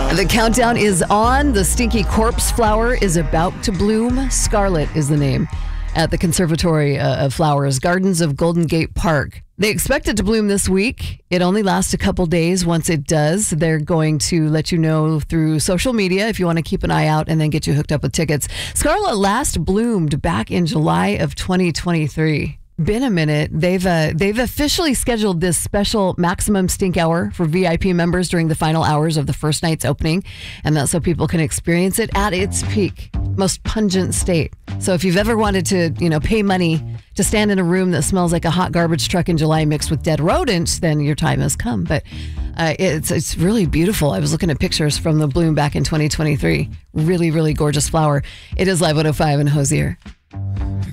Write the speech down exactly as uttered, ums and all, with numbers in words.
The countdown is on. The stinky corpse flower is about to bloom. Scarlet is the name at the Conservatory uh, of Flowers, Gardens of Golden Gate Park. They expect it to bloom this week. It only lasts a couple days. Once it does, they're going to let you know through social media if you want to keep an eye out and then get you hooked up with tickets. Scarlet last bloomed back in July of twenty twenty-three. Been a minute. They've uh, they've officially scheduled this special maximum stink hour for V I P members during the final hours of the first night's opening, and that's so people can experience it at its peak, most pungent state. So if you've ever wanted to, you know, pay money to stand in a room that smells like a hot garbage truck in July mixed with dead rodents, then your time has come. But uh, it's it's really beautiful. I was looking at pictures from the bloom back in twenty twenty-three. Really, really gorgeous flower. It is Live one oh five in Hozier.